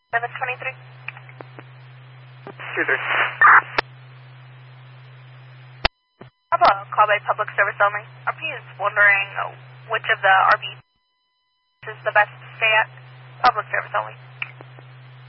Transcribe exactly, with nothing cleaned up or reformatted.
seven twenty-three. two three. How about a call by public service only? R P is wondering which of the R V is the best to stay at. Public service only.